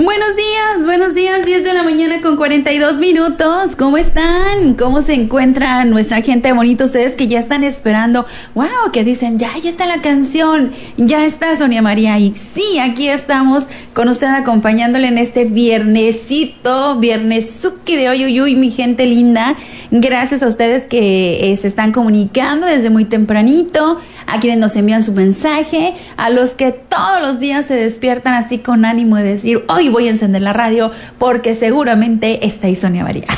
Buenos días, 10 de la mañana con 42 minutos. ¿Cómo están? ¿Cómo se encuentran nuestra gente bonita? Ustedes que ya están esperando, wow, que dicen, ya está la canción, ya está Sonia María. Y sí, aquí estamos con usted acompañándole en este viernesito, viernesuki de hoy, mi gente linda. Gracias a ustedes que se están comunicando desde muy tempranito, a quienes nos envían su mensaje, a los que todos los días se despiertan así con ánimo de decir, hoy voy a encender la radio porque seguramente está ahí Sonia María.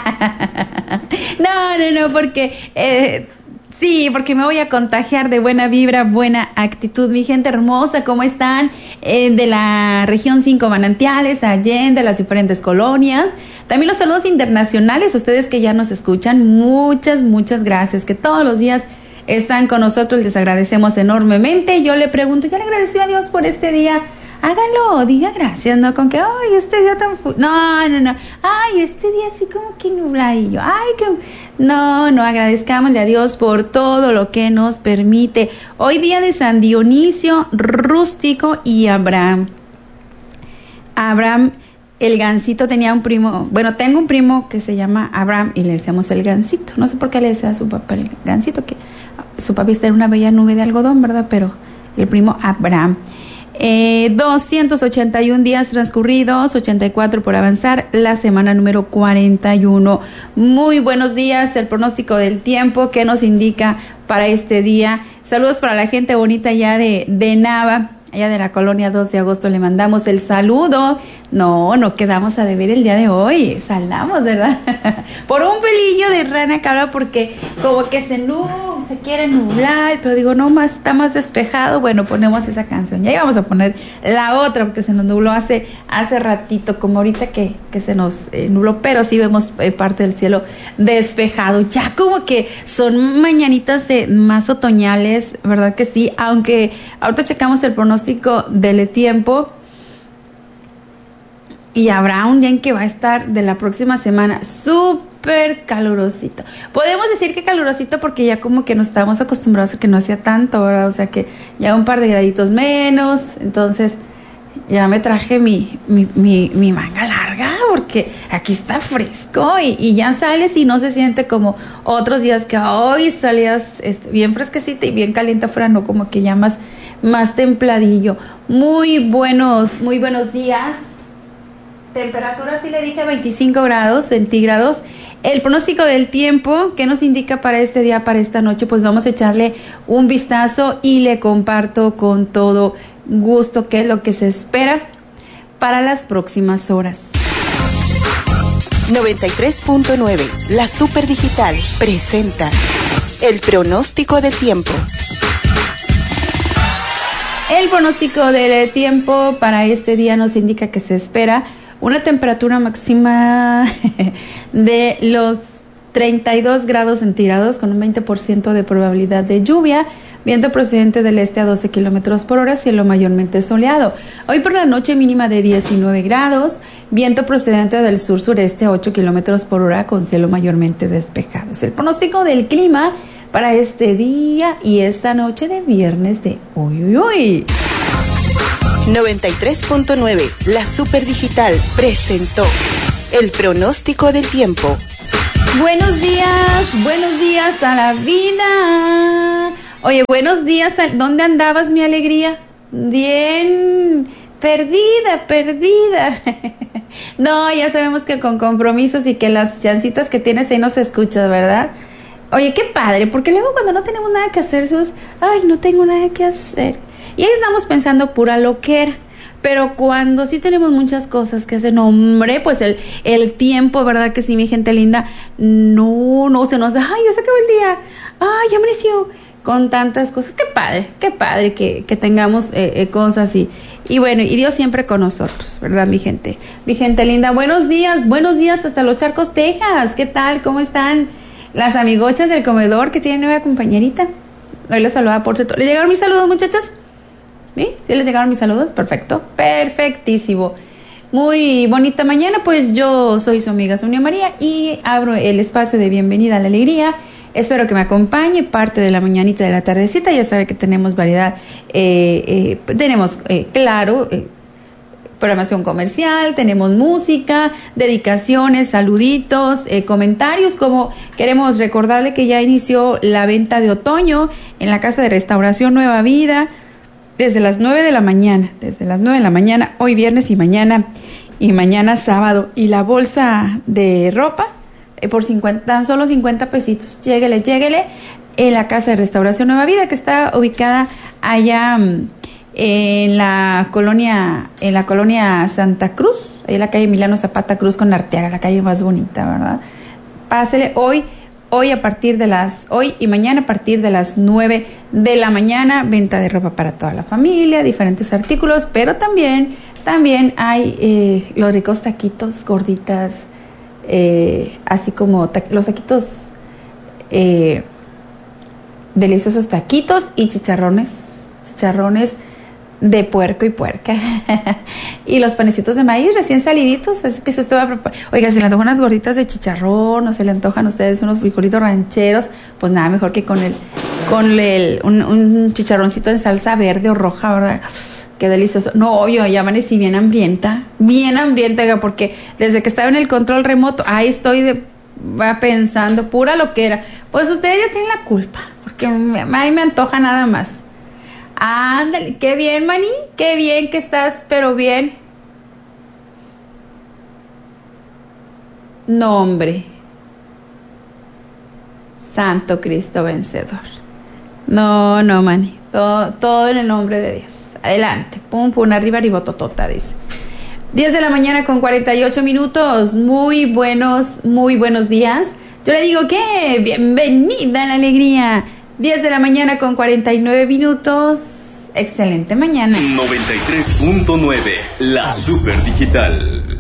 No, porque sí, porque me voy a contagiar de buena vibra, buena actitud. Mi gente hermosa, ¿cómo están? De la región 5 Manantiales, Allende, las diferentes colonias. También los saludos internacionales, ustedes que ya nos escuchan, muchas gracias, que todos los días están con nosotros, les agradecemos enormemente. Yo le pregunto, ¿ya le agradeció a Dios por este día? Hágalo, diga gracias, ¿no? Con que, ay, este día tan... No. Ay, este día así como que nubladillo. Ay, que... No, agradezcámosle a Dios por todo lo que nos permite. Hoy día de San Dionisio, Rústico y Abraham. Abraham, el Gansito, tenía un primo... Bueno, tengo un primo que se llama Abraham y le decíamos el Gansito. No sé por qué le decía a su papá el Gansito, que su papista era una bella nube de algodón, ¿verdad? Pero el primo Abraham... 281 días transcurridos, 84 por avanzar, la semana número 41. Muy buenos días, el pronóstico del tiempo que nos indica para este día. Saludos para la gente bonita allá de Nava, allá de la colonia 2 de agosto, le mandamos el saludo. No quedamos a deber el día de hoy, salamos, ¿verdad? Por un pelillo de rana cabra, porque como que se quiere nublar, pero digo, no, está más despejado. Bueno, ponemos esa canción, ya íbamos a poner la otra, porque se nos nubló hace ratito, como ahorita que se nos nubló, pero sí vemos parte del cielo despejado, ya como que son mañanitas más otoñales, ¿verdad que sí? Aunque ahorita checamos el pronóstico del tiempo, y habrá un día en que va a estar de la próxima semana súper calurosito. Podemos decir que calurosito porque ya como que nos estábamos acostumbrados a que no hacía tanto, ¿verdad? O sea que ya un par de graditos menos. Entonces ya me traje mi manga larga porque aquí está fresco y ya sales y no se siente como otros días que hoy salías bien fresquecita y bien caliente afuera, no, como que ya más templadillo. Muy buenos días. Temperatura, sí le dije, 25 grados centígrados. El pronóstico del tiempo, ¿qué nos indica para este día, para esta noche? Pues vamos a echarle un vistazo y le comparto con todo gusto qué es lo que se espera para las próximas horas. 93.9, la Super Digital, presenta el pronóstico del tiempo. El pronóstico del tiempo para este día nos indica que se espera una temperatura máxima de los 32 grados centígrados con un 20% de probabilidad de lluvia, viento procedente del este a 12 kilómetros por hora, cielo mayormente soleado. Hoy por la noche mínima de 19 grados, viento procedente del sur-sureste a 8 kilómetros por hora con cielo mayormente despejado. Es el pronóstico del clima para este día y esta noche de viernes de hoy. 93.9, la Super Digital, presentó el pronóstico del tiempo. Buenos días a la vida. Oye, buenos días, ¿dónde andabas, mi alegría? Bien, perdida. No, ya sabemos que con compromisos y que las chancitas que tienes ahí no se escuchan, ¿verdad? Oye, qué padre, porque luego cuando no tenemos nada que hacer, decimos, ay, no tengo nada que hacer. Y ahí estamos pensando pura loquera. Pero cuando sí tenemos muchas cosas que hacer, no, hombre, pues el tiempo, ¿verdad que sí, mi gente linda? No se nos da, ay, ya se acabó el día, ay, ya amaneció, con tantas cosas. Qué padre que tengamos cosas y bueno, y Dios siempre con nosotros, ¿verdad, mi gente linda? Buenos días hasta Los Charcos, Texas. ¿Qué tal? ¿Cómo están las amigochas del comedor que tienen nueva compañerita? Hoy les saludaba, por cierto. ¿Les llegaron mis saludos, muchachas? ¿Sí? ¿Sí les llegaron mis saludos? Perfecto, perfectísimo. Muy bonita mañana, pues yo soy su amiga Sonia María y abro el espacio de bienvenida a la alegría. Espero que me acompañe parte de la mañanita, de la tardecita. Ya sabe que tenemos variedad, tenemos, claro, programación comercial, tenemos música, dedicaciones, saluditos, comentarios, como queremos recordarle que ya inició la venta de otoño en la Casa de Restauración Nueva Vida desde las 9 de la mañana, hoy viernes y mañana sábado. Y la bolsa de ropa por tan solo 50 pesitos. Lléguele en la Casa de Restauración Nueva Vida, que está ubicada allá en la colonia Santa Cruz, ahí en la calle Emiliano Zapata Cruz con Arteaga, la calle más bonita, ¿verdad? Pásele hoy y mañana a partir de las 9 de la mañana, venta de ropa para toda la familia, diferentes artículos, pero también hay los ricos taquitos, gorditas, así como los taquitos, deliciosos taquitos y chicharrones de puerco y puerca y los panecitos de maíz recién saliditos, así que si usted va a preparar, oiga, se le antojan unas gorditas de chicharrón o se le antojan a ustedes unos frijolitos rancheros, pues nada mejor que con un chicharroncito en salsa verde o roja, ¿verdad? Qué delicioso. No, yo ya amanecí bien hambrienta, porque desde que estaba en el control remoto, ahí estoy va pensando pura loquera. Pues ustedes ya tienen la culpa, porque ahí me antoja nada más. Ándale, qué bien, Mani, qué bien que estás, pero bien. No, hombre. Santo Cristo vencedor. No, Mani. Todo en el nombre de Dios. Adelante. Pum, arriba, ribototota, dice. 10 de la mañana con 48 minutos. Muy buenos días. Yo le digo que bienvenida a la alegría. 10 de la mañana con 49 minutos. Excelente mañana. 93.9, la Super Digital.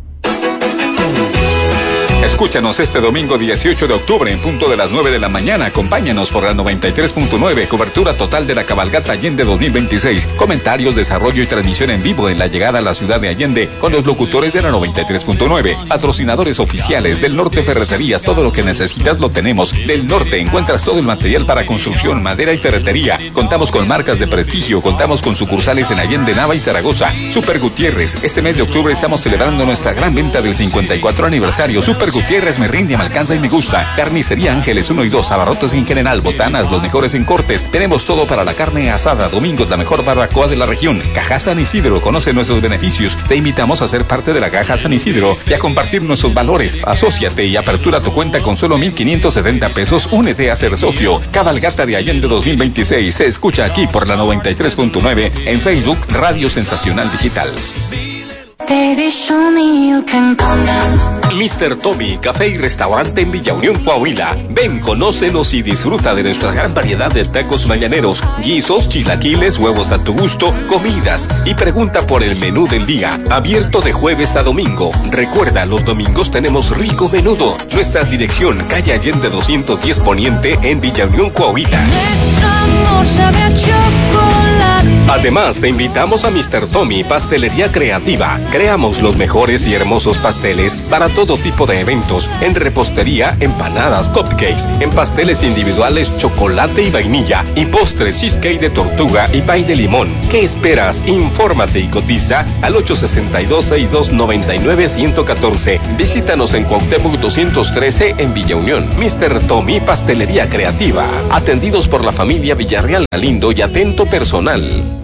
Escúchanos este domingo 18 de octubre en punto de las 9 de la mañana. Acompáñanos por la 93.9, cobertura total de la cabalgata Allende 2026. Comentarios, desarrollo y transmisión en vivo en la llegada a la ciudad de Allende con los locutores de la 93.9. Patrocinadores oficiales del Norte Ferreterías. Todo lo que necesitas lo tenemos. Del Norte encuentras todo el material para construcción, madera y ferretería. Contamos con marcas de prestigio. Contamos con sucursales en Allende, Nava y Zaragoza. Super Gutiérrez. Este mes de octubre estamos celebrando nuestra gran venta del 54 aniversario. Super Gutiérrez me rinde, me alcanza y me gusta. Carnicería Ángeles 1 y 2, abarrotes en general, botanas, los mejores en cortes. Tenemos todo para la carne asada. Domingos, la mejor barbacoa de la región. Caja San Isidro, conoce nuestros beneficios. Te invitamos a ser parte de la Caja San Isidro y a compartir nuestros valores. Asóciate y apertura tu cuenta con solo 1,570 pesos. Únete a ser socio. Cabalgata de Allende 2026 se escucha aquí por la 93.9 en Facebook Radio Sensacional Digital. Baby, show me you can calm down. Mr. Tommy, café y restaurante en Villa Unión, Coahuila. Ven, conócenos y disfruta de nuestra gran variedad de tacos mañaneros, guisos, chilaquiles, huevos a tu gusto, comidas y pregunta por el menú del día. Abierto de jueves a domingo. Recuerda, los domingos tenemos rico menudo. Nuestra dirección, calle Allende 210 Poniente en Villa Unión, Coahuila. Nuestro amor sabe a chocolate. Además, te invitamos a Mr. Tommy, Pastelería Creativa. Creamos los mejores y hermosos pasteles para todo tipo de eventos, en repostería, empanadas, cupcakes, en pasteles individuales, chocolate y vainilla, y postres, cheesecake de tortuga y pay de limón. ¿Qué esperas? Infórmate y cotiza al 862-6299-114. Visítanos en Cuauhtémoc 213 en Villa Unión. Mr. Tommy, Pastelería Creativa. Atendidos por la familia Villarreal Galindo y atento personal.